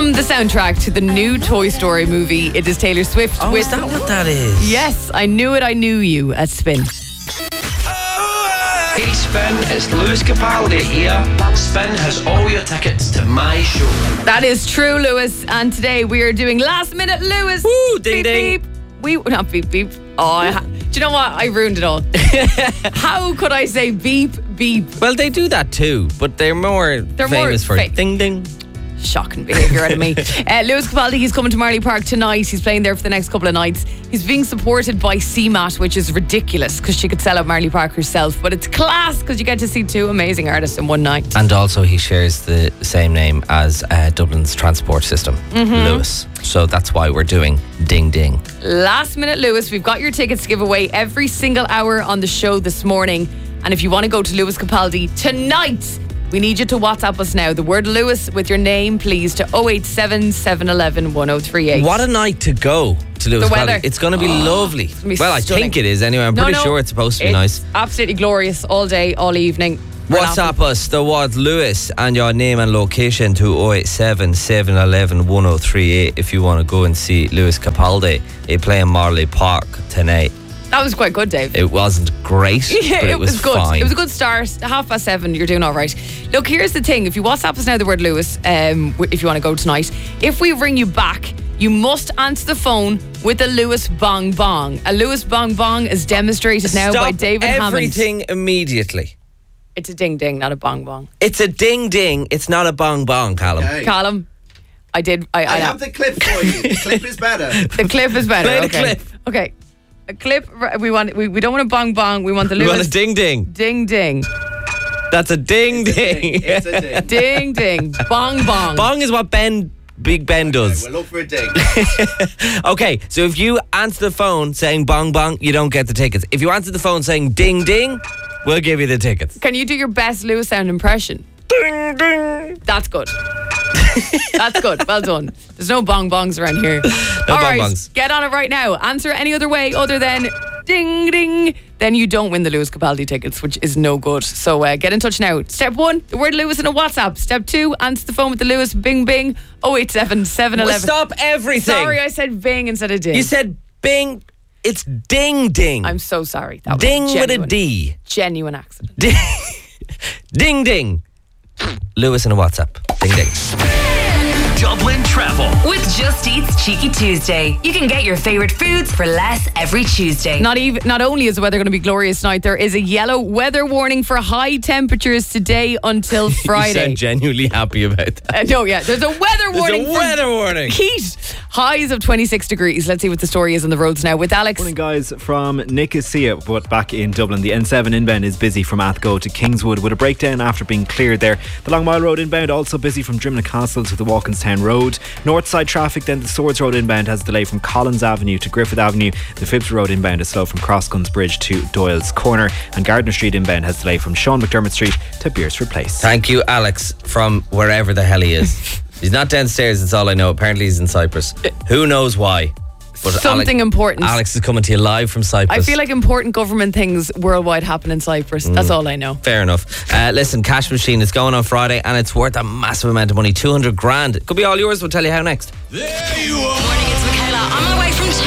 From the soundtrack to the new Toy Story movie, it is Taylor Swift. Oh, is that what that is? Yes, I knew it, I knew you at Spin. Hey Spin, it's Lewis Capaldi here. Spin has all your tickets to my show. That is true, Lewis. And today we are doing Last Minute Lewis. Woo, ding beep, ding. Beep. Not beep beep. Oh, do you know what? I ruined it all. How could I say beep beep? Well, they do that too, but they're more famous for ding ding. Shocking behaviour out of me. Lewis Capaldi, he's coming to Marley Park tonight. He's playing there for the next couple of nights. He's being supported by CMAT, which is ridiculous because she could sell out Marley Park herself, but it's class because you get to see two amazing artists in one night. And also he shares the same name as Dublin's transport system, Lewis. So that's why we're doing Ding Ding. Last Minute Lewis, we've got your tickets to give away every single hour on the show this morning. And if you want to go to Lewis Capaldi tonight, we need you to WhatsApp us now. The word Lewis with your name, please, to 087 711 1038. What a night to go to Lewis The Capaldi. weather. It's going to be lovely. be Well, I stunning. think it is anyway. I'm pretty sure it's supposed to be it's nice. Absolutely glorious all day, all evening. WhatsApp us the word Lewis and your name and location to 087 711 1038 if you want to go and see Lewis Capaldi. They play in Marley Park tonight. That was quite good, Dave. It wasn't great, Yeah, but it was good. fine. It was a good start. 7:30, you're doing all right. Look, here's the thing. If you WhatsApp us now the word Lewis, if you want to go tonight, if we ring you back, you must answer the phone with a Lewis Bong Bong. A Lewis Bong Bong is demonstrated now by David Hammond. everything immediately. It's a ding ding, not a bong bong. It's a ding ding. It's not a bong bong, Callum. Okay. Callum, I have the clip for you. The clip is better. The clip is better. Play the okay. clip. Okay. A clip. We don't want a bong bong. We want the We Lewis. want a ding ding. Ding ding. That's a ding ding. It's a ding. Ding ding. Bong bong. Bong is what Big Ben does. We'll look for a ding. Okay, so if you answer the phone saying bong bong, you don't get the tickets. If you answer the phone saying ding ding, we'll give you the tickets. Can you do your best Lewis sound impression? Ding ding. That's good. That's good. Well done. There's no bong bongs around here. No All bong right, bongs. get on it right now. Answer any other way other than ding ding. Then you don't win the Lewis Capaldi tickets, which is no good. So get in touch now. Step 1, the word Lewis in a WhatsApp. Step 2, answer the phone with the Lewis Bing Bing 087 711. Stop everything. Sorry, I said Bing instead of ding. You said bing. It's ding ding. I'm so sorry. That was ding with a genuine, D. genuine accident. Ding ding. Ding. Lewis in a WhatsApp. Ding ding. Dublin Travel. With Just Eat's Cheeky Tuesday, you can get your favourite foods for less every Tuesday. Not only is the weather going to be glorious tonight, there is a yellow weather warning for high temperatures today until Friday. You sound genuinely happy about that. No, yeah, there's a weather warning. There's a weather warning. Heat. Highs of 26 degrees. Let's see what the story is on the roads now with Alex. Morning, guys, from Nicosia, but back in Dublin. The N7 inbound is busy from Athgo to Kingswood with a breakdown after being cleared there. The Long Mile Road inbound also busy from Drimna Castle to the Walkinstown Road. North side traffic, then the Swords Road inbound has a delay from Collins Avenue to Griffith Avenue. The Phipps Road inbound is slow from Crossguns Bridge to Doyle's Corner, and Gardner Street inbound has a delay from Sean McDermott Street to Beersford Place. Thank you, Alex, from wherever the hell he is. He's not downstairs, that's all I know. Apparently he's in Cyprus. Who knows why? But Something important. Alex is coming to you live from Cyprus. I feel like important government things worldwide happen in Cyprus. That's all I know. Fair enough. Listen, Cash Machine is going on Friday and it's worth a massive amount of money. 200 grand. It could be all yours. We'll tell you how next. There you are.